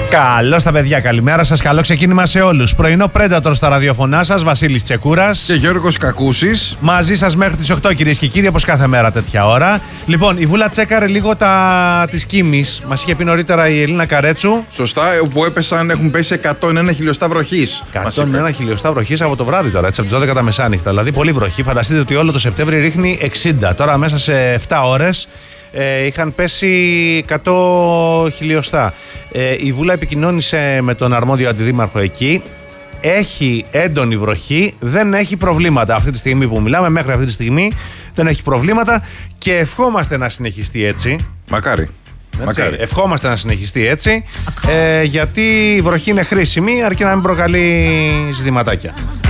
Καλώς τα παιδιά, καλημέρα σας. Καλό ξεκίνημα σε όλους. Πρωινό Predator στα ραδιοφωνά σας, Βασίλης Τσεκούρας και Γιώργος Κακούσης. Μαζί σας μέχρι τις 8, κυρίες και κύριοι, όπως κάθε μέρα τέτοια ώρα. Λοιπόν, η Βούλα τσέκαρε λίγο της Κίμης. Μας είχε πει νωρίτερα η Ελίνα Καρέτσου. Σωστά, όπου έχουν πέσει 101 χιλιοστά βροχής. 101 χιλιοστά βροχής από το βράδυ τώρα, έτσι, από τις 12 τα μεσάνυχτα. Δηλαδή, πολύ βροχή. Φανταστείτε ότι όλο το Σεπτέμβρη ρίχνει 60. Τώρα, μέσα σε 7 ώρες. Είχαν πέσει 100 χιλιοστά. Η Βούλα επικοινώνησε με τον αρμόδιο αντιδήμαρχο εκεί. Έχει έντονη βροχή, δεν έχει προβλήματα αυτή τη στιγμή που μιλάμε. Μέχρι αυτή τη στιγμή δεν έχει προβλήματα και ευχόμαστε να συνεχιστεί έτσι. Μακάρι. Μακάρι. Ευχόμαστε να συνεχιστεί έτσι, γιατί η βροχή είναι χρήσιμη, αρκεί να μην προκαλεί ζητηματάκια.